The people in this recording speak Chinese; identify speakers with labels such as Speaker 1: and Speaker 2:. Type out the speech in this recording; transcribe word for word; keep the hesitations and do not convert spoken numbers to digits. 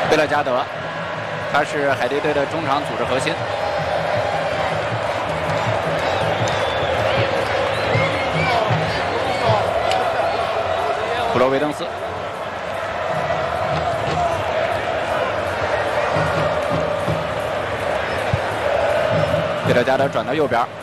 Speaker 1: 贝勒加德，他是海蝶队的中场组织核心。普罗维登斯。 贝勒加德转到右边，